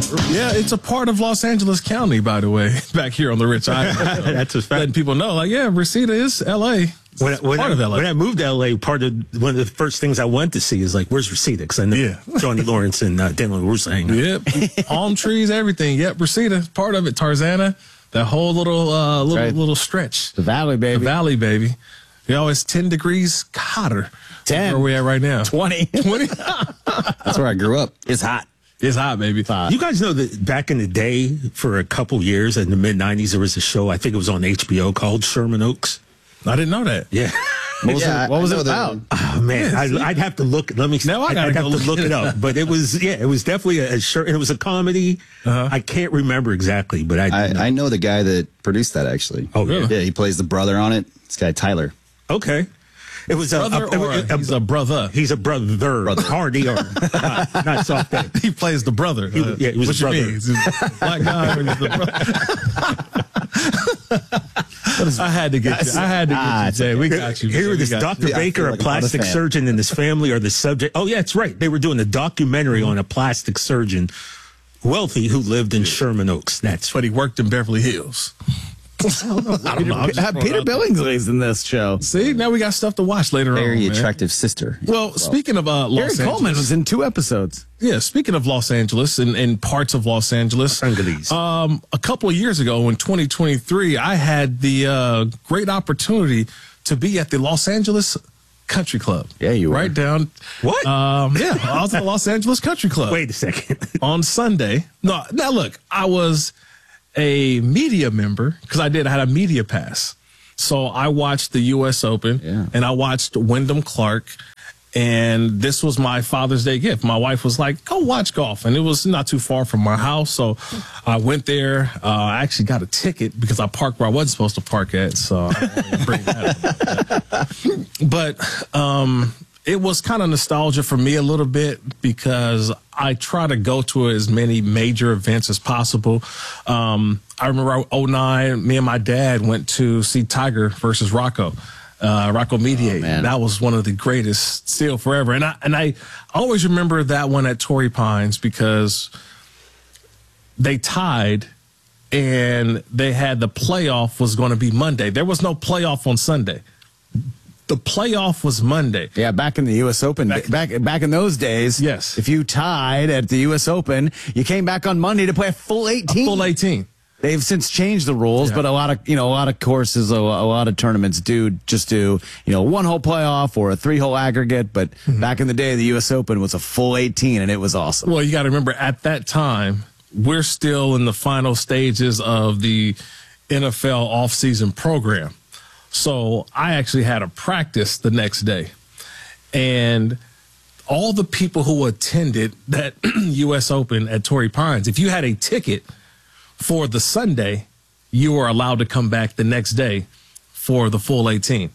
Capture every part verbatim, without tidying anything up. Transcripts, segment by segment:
Yeah, it's a part of Los Angeles County, by the way, back here on the Rich Island. That's a fact. Letting people know, like, yeah, Reseda is L A. When, when, part I, of L A. when I moved to L A, part of one of the first things I went to see is like, where's Reseda? Because I know Yeah. Johnny Lawrence and uh, Dan LaRusso hang out. Yep, palm trees, everything. Yep, Reseda, part of it. Tarzana, that whole little uh, little right. little stretch. The valley, baby. The valley, baby. You know, it's ten degrees hotter. ten. Where we at right now? twenty. twenty. That's where I grew up. It's hot. It's hot, baby. Hot. You guys know that back in the day, for a couple years in the mid nineties, there was a show, I think it was on H B O, called Sherman Oaks. I didn't know that. Yeah. What was Yeah, it, what I was know it that- about? Oh, man, I, I'd have to look. Let me. Now I I'd, gotta I'd go have to look look it it up. But it was, yeah, it was definitely a, a shirt, and it was a comedy. Uh-huh. I can't remember exactly, but I. I, I know the guy that produced that, actually. Oh, really? Yeah, he plays the brother on it. This guy, Tyler. Okay. It was a, Brother a, or a, a, he's a brother. He's a brother. Brother. Hard E R. not, not soft A. He plays the brother. Uh, yeah, he was what a brother. you mean? He's a black guy. Or he's the brother? I had to get you. I had to get Ah, you, it's Jay. We got you. Here, We this got you. Doctor Yeah, I Baker, feel a like I'm not a plastic fan. surgeon, and his family are the subject. Oh, yeah, it's right. They were doing a documentary on a plastic surgeon, wealthy, who lived in Sherman Oaks. That's But he worked in Beverly Hills. I don't know. I'm Peter, just throwing Peter it out there. Billingsley's in this show. See, now we got stuff to watch later Very on. man. attractive sister. Well, speaking of uh, Los Gary Angeles, Coleman was in two episodes. yeah. Speaking of Los Angeles and, and parts of Los Angeles, Angeles. um, a couple of years ago in twenty twenty-three, I had the uh, great opportunity to be at the Los Angeles Country Club. Yeah, you were. right down. What? Um, yeah, I was at the Los Angeles Country Club. Wait a second. On Sunday. No, now look, I was a media member because I did. I had a media pass. So I watched the U S Open Yeah. and I watched Wyndham Clark. And this was my Father's Day gift. My wife was like, go watch golf. And it was not too far from my house. So I went there. Uh, I actually got a ticket because I parked where I wasn't supposed to park at. So I don't wanna bring that up. But um, it was kind of nostalgia for me a little bit because I try to go to as many major events as possible. Um, I remember oh nine, me and my dad went to see Tiger versus Rocco. Uh, Rocco Mediate. man. That was one of the greatest still forever. And I, and I always remember that one at Torrey Pines because they tied and they had the playoff was going to be Monday. There was no playoff on Sunday. The playoff was Monday. Yeah, back in the U S Open, Back- back back, in those days. Yes. If you tied at the U S Open, you came back on Monday to play a full eighteen. Full eighteen. They've since changed the rules, Yeah. but a lot of you know a lot of courses, a, a lot of tournaments do just do you know one hole playoff or a three hole aggregate. But Mm-hmm. back in the day, the U S Open was a full eighteen, and it was awesome. Well, you got to remember at that time, we're still in the final stages of the N F L offseason program. So I actually had a practice the next day. And all the people who attended that U S Open at Torrey Pines, if you had a ticket for the Sunday, you were allowed to come back the next day for the full eighteen.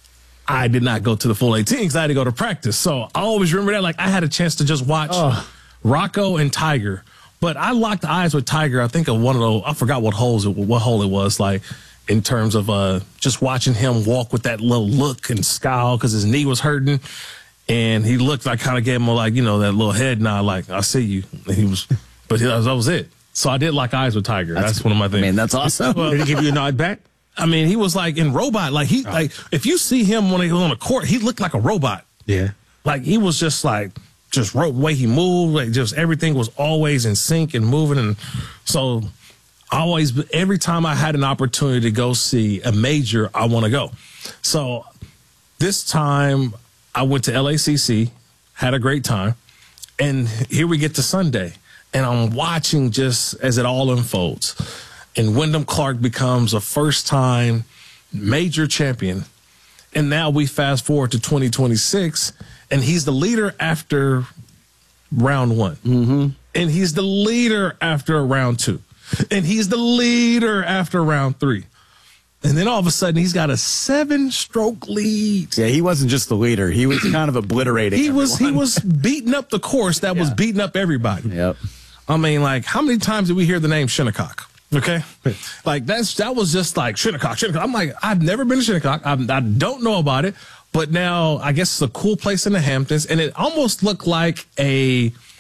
I did not go to the full eighteen because I had to go to practice. So I always remember that. Like I had a chance to just watch Rocco and Tiger. But I locked eyes with Tiger. I think of one of those, I forgot what holes, it, what hole it was, like in terms of uh, just watching him walk with that little look and scowl because his knee was hurting. And he looked, I kind of gave him a, like, you know, that little head nod, like, I see you. And he was, but he, that was it. So I did lock eyes with Tiger. That's, that's one of my I things. mean, that's awesome. Did he give you a nod back? I mean, he was like in robot. Like he, like if you see him when he was on the court, he looked like a robot. Yeah. Like he was just like, just ro- way he moved, like just everything was always in sync and moving. And so I always, every time I had an opportunity to go see a major, I want to go. So this time I went to L A C C, had a great time. And here we get to Sunday and I'm watching just as it all unfolds. And Wyndham Clark becomes a first time major champion. And now we fast forward to twenty twenty-six and he's the leader after round one. Mm-hmm. And he's the leader after round two. And he's the leader after round three. And then all of a sudden, he's got a seven-stroke lead. Yeah, he wasn't just the leader; he was kind of obliterating. He was he everyone. was beating up the course that was Yeah. beating up everybody. Yep. I mean, like, how many times did we hear the name Shinnecock? Okay, like that's that was just like Shinnecock, Shinnecock. I'm like, I've never been to Shinnecock. I, I don't know about it, but now I guess it's a cool place in the Hamptons, and it almost looked like a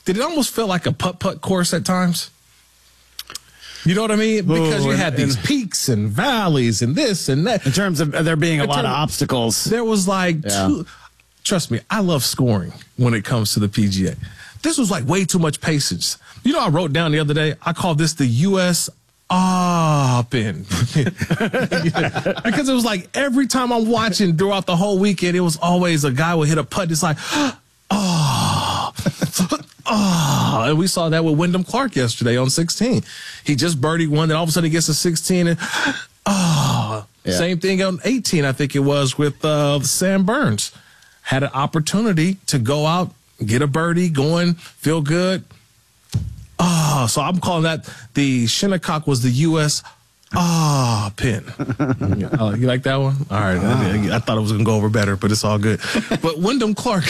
did it almost feel like a putt-putt course at times? You know what I mean? Because Ooh, you had and- these and- peaks and valleys and this and that. In terms of there being a In lot of terms- obstacles. There was like Yeah. two. Trust me, I love scoring when it comes to the P G A. This was like way too much patience. You know, I wrote down the other day, I called this the U S Open. Because it was like every time I'm watching throughout the whole weekend, it was always a guy would hit a putt. It's like, oh, oh. And we saw that with Wyndham Clark yesterday on sixteen. He just birdied one, then all of a sudden he gets to sixteen and, oh. Yeah. Same thing on eighteen, I think it was, with uh, Sam Burns. Had an opportunity to go out, get a birdie, going, feel good. Oh, so I'm calling that the Shinnecock was the U S Ah pin. Oh, you like that one? All right. I, I thought it was going to go over better, but it's all good. But Wyndham Clark.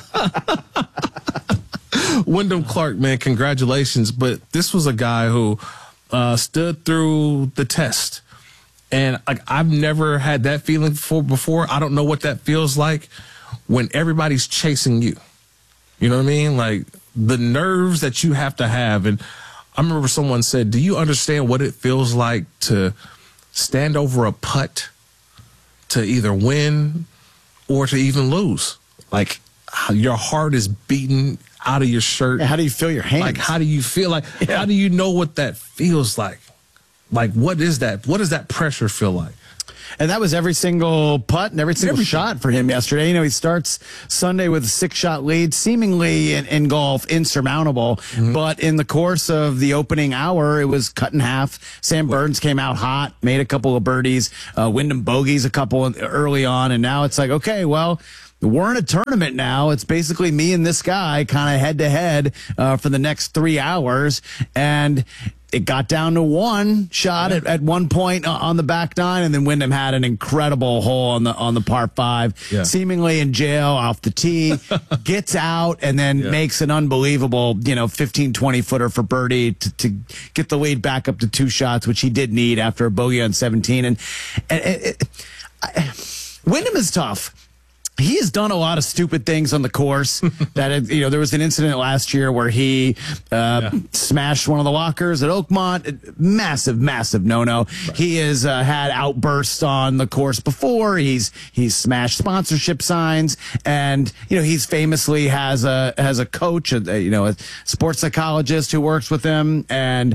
Wyndham Clark, man, congratulations. But this was a guy who uh, stood through the test. And like I've never had that feeling before, before. I don't know what that feels like when everybody's chasing you. You know what I mean? Like the nerves that you have to have. And I remember someone said, do you understand what it feels like to stand over a putt to either win or to even lose? Like your heart is beating out of your shirt. Yeah, how do you feel your hands? Like, how do you feel? Like, Yeah. how do you know what that feels like? Like, what is that? What does that pressure feel like? And that was every single putt and every single Everything. shot for him yesterday. You know, he starts Sunday with a six-shot lead, seemingly in, in golf insurmountable. Mm-hmm. But in the course of the opening hour, it was cut in half. Sam Burns came out hot, made a couple of birdies, uh, Wyndham bogeys a couple early on, and now it's like, okay, well, we're in a tournament now. It's basically me and this guy kind of head to head uh, for the next three hours. And it got down to one shot at, at one point on the back nine, and then Wyndham had an incredible hole on the on the par five, Yeah. seemingly in jail off the tee, gets out, and then Yeah. makes an unbelievable, you know, fifteen, twenty footer for birdie to, to get the lead back up to two shots, which he did need after a bogey on seventeen. And, and it, it, I, Wyndham is tough. He has done a lot of stupid things on the course. That you know, there was an incident last year where he uh, Yeah. smashed one of the lockers at Oakmont. Massive, massive no-no. Right. He has uh, had outbursts on the course before. He's he's smashed sponsorship signs, and you know, he's famously has a has a coach, a, you know, a sports psychologist who works with him, and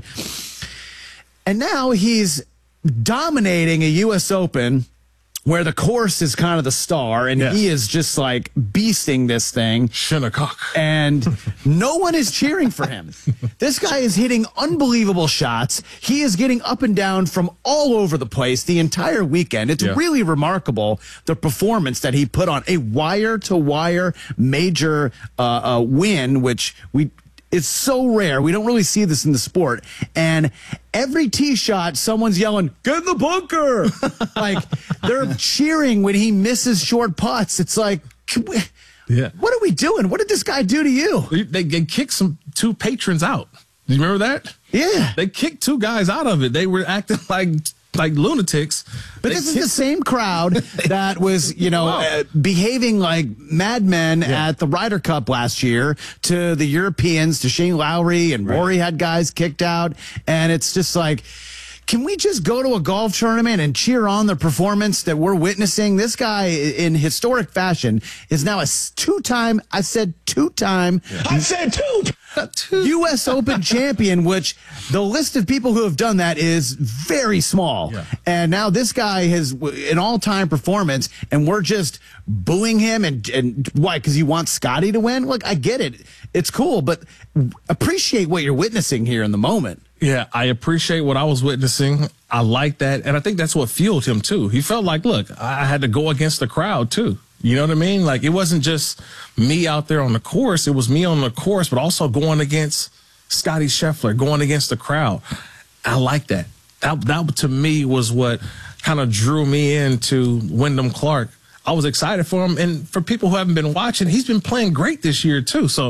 and now he's dominating a U S Open where the course is kind of the star, and Yeah. he is just like beasting this thing. Shinnecock. And no one is cheering for him. This guy is hitting unbelievable shots. He is getting up and down from all over the place the entire weekend. It's Yeah. really remarkable, the performance that he put on a wire-to-wire major uh, uh, win, which we... It's so rare. We don't really see this in the sport. And every tee shot, someone's yelling, "Get in the bunker!" Like, they're cheering when he misses short putts. It's like, can we, Yeah. what are we doing? What did this guy do to you? They, they kicked some two patrons out. Do you remember that? Yeah. They kicked two guys out of it. They were acting like like lunatics. But They this is kicked- the same crowd that was, you know, Wow. uh, behaving like madmen Yeah. at the Ryder Cup last year to the Europeans, to Shane Lowry, and Right. Rory had guys kicked out. And it's just like, can we just go to a golf tournament and cheer on the performance that we're witnessing? This guy, in historic fashion, is now a s- two-time, I said two-time, I said two. U S Open champion, which the list of people who have done that is very small. Yeah. And now this guy has an all-time performance, and we're just booing him. And, and why? Because you want Scotty to win? Look, I get it. It's cool, but appreciate what you're witnessing here in the moment. Yeah, I appreciate what I was witnessing. I like that. And I think that's what fueled him, too. He felt like, look, I had to go against the crowd, too. You know what I mean? Like, it wasn't just me out there on the course. It was me on the course, but also going against Scotty Scheffler, going against the crowd. I like that. That, that to me, was what kind of drew me into Wyndham Clark. I was excited for him. And for people who haven't been watching, he's been playing great this year, too. So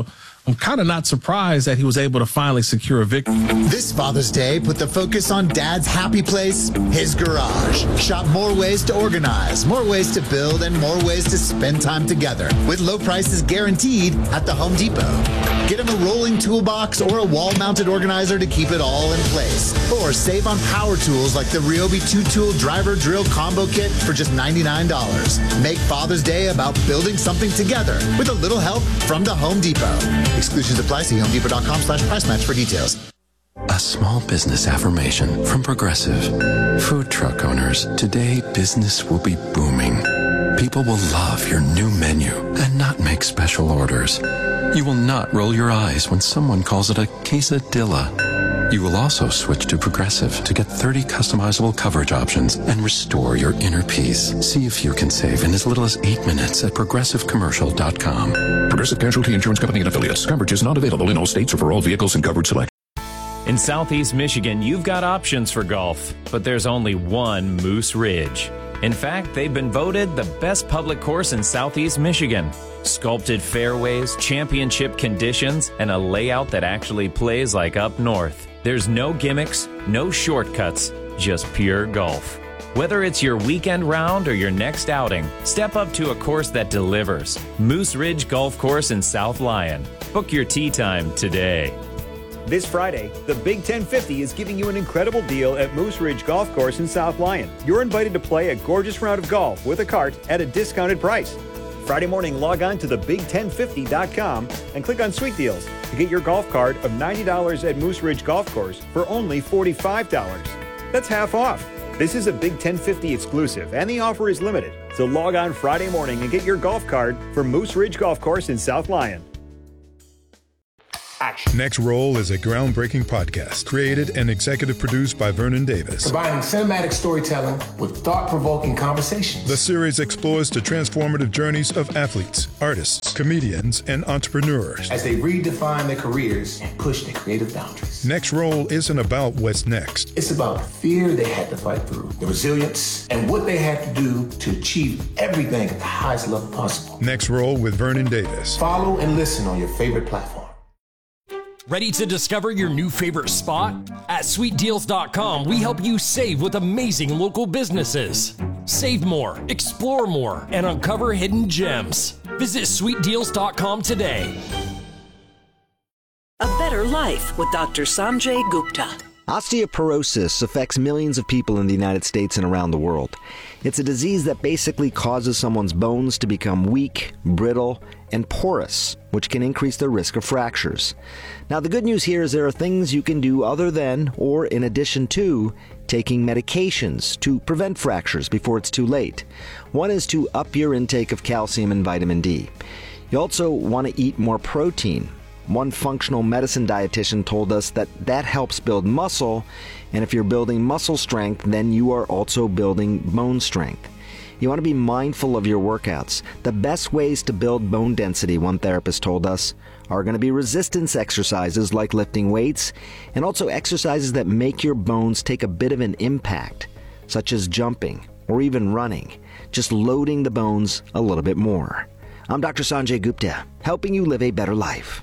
I'm kind of not surprised that he was able to finally secure a victory. This Father's Day put the focus on Dad's happy place, his garage. Shop more ways to organize, more ways to build, and more ways to spend time together with low prices guaranteed at the Home Depot. Get him a rolling toolbox or a wall-mounted organizer to keep it all in place. Or save on power tools like the Ryobi two-tool driver drill combo kit for just ninety-nine dollars. Make Father's Day about building something together with a little help from the Home Depot. Exclusions apply. See homedepot.com slash price match for details. A small business affirmation from Progressive. Food truck owners, today business will be booming. People will love your new menu and not make special orders. You will not roll your eyes when someone calls it a quesadilla. You will also switch to Progressive to get thirty customizable coverage options and restore your inner peace. See if you can save in as little as eight minutes at progressive commercial dot com. Progressive Casualty Insurance Company and Affiliates. Coverage is not available in all states or for all vehicles and coverage select. In Southeast Michigan, you've got options for golf, but there's only one Moose Ridge. In fact, they've been voted the best public course in Southeast Michigan. Sculpted fairways, championship conditions, and a layout that actually plays like up north. There's no gimmicks, no shortcuts, just pure golf. Whether it's your weekend round or your next outing, step up to a course that delivers. Moose Ridge Golf Course in South Lyon. Book your tee time today. This Friday, the Big ten fifty is giving you an incredible deal at Moose Ridge Golf Course in South Lyon. You're invited to play a gorgeous round of golf with a cart at a discounted price. Friday morning, log on to the big ten fifty dot com and click on Sweet Deals to get your golf cart of ninety dollars at Moose Ridge Golf Course for only forty-five dollars. That's half off. This is a Big ten fifty exclusive, and the offer is limited. So log on Friday morning and get your golf cart for Moose Ridge Golf Course in South Lyon. Action. Next Roll is a groundbreaking podcast created and executive produced by Vernon Davis. Combining cinematic storytelling with thought-provoking conversations. The series explores the transformative journeys of athletes, artists, comedians, and entrepreneurs as they redefine their careers and push their creative boundaries. Next Roll isn't about what's next. It's about the fear they had to fight through, the resilience, and what they had to do to achieve everything at the highest level possible. Next Roll with Vernon Davis. Follow and listen on your favorite platform. Ready to discover your new favorite spot? At sweet deals dot com, we help you save with amazing local businesses. Save more, explore more, and uncover hidden gems. Visit sweet deals dot com today. A better life with Doctor Sanjay Gupta. Osteoporosis affects millions of people in the United States and around the world. It's a disease that basically causes someone's bones to become weak, brittle, and porous, which can increase their risk of fractures. Now, the good news here is there are things you can do other than, or in addition to, taking medications to prevent fractures before it's too late. One is to up your intake of calcium and vitamin D. You also want to eat more protein. One functional medicine dietitian told us that that helps build muscle, and if you're building muscle strength, then you are also building bone strength. You want to be mindful of your workouts. The best ways to build bone density, one therapist told us, are going to be resistance exercises like lifting weights, and also exercises that make your bones take a bit of an impact, such as jumping or even running, just loading the bones a little bit more. I'm Doctor Sanjay Gupta, helping you live a better life.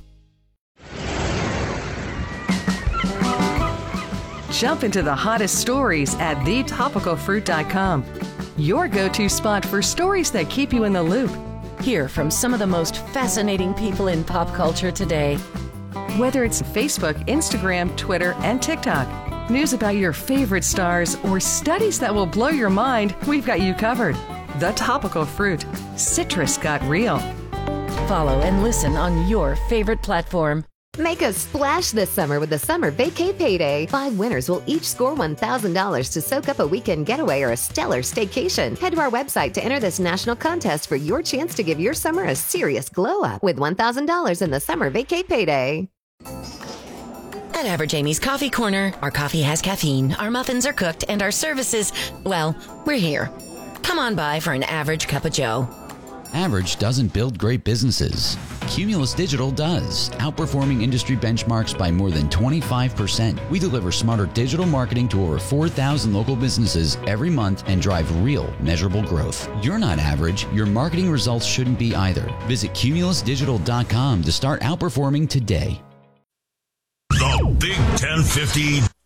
Jump into the hottest stories at the topical fruit dot com. Your go-to spot for stories that keep you in the loop. Hear from some of the most fascinating people in pop culture today. Whether it's Facebook, Instagram, Twitter, and TikTok, news about your favorite stars, or studies that will blow your mind, we've got you covered. The Topical Fruit. Citrus got real. Follow and listen on your favorite platform. Make a splash this summer with the Summer Vacay Payday. Five winners will each score one thousand dollars to soak up a weekend getaway or a stellar staycation. Head to our website to enter this national contest for your chance to give your summer a serious glow up with one thousand dollars in the Summer Vacay Payday. At Average Amy's Coffee Corner, our coffee has caffeine, our muffins are cooked, and our services, well, we're here. Come on by for an average cup of joe. Average doesn't build great businesses. Cumulus Digital does, outperforming industry benchmarks by more than twenty-five percent. We deliver smarter digital marketing to over four thousand local businesses every month and drive real, measurable growth. You're not average. Your marketing results shouldn't be either. Visit cumulus digital dot com to start outperforming today. The Big ten fifty